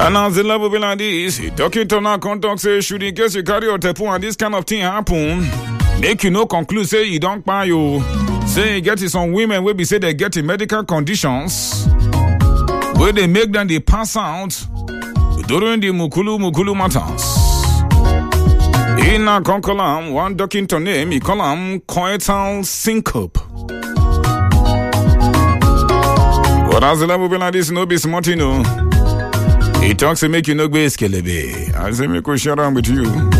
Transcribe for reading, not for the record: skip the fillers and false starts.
And as the level be like this, doctor now contact say, should in case you carry your tepu and this kind of thing happen, make you no conclude say you don't buy you. Say you get some women will be say they get medical conditions where they make them they pass out during the mukulu matters. In a concolam, one doctor name, he call him coital syncope. But as the level be like this, no be smart, you know. He talks to make you no go eskelebe. I say, me go share around with you.